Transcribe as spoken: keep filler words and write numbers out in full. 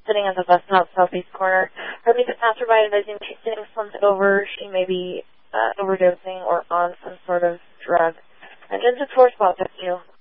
sitting at the bus stop southeast corner. Her meet the passerby advising she's sitting slumped over. She may be uh, overdosing or on some sort of drug. Engine to four spot, thank you.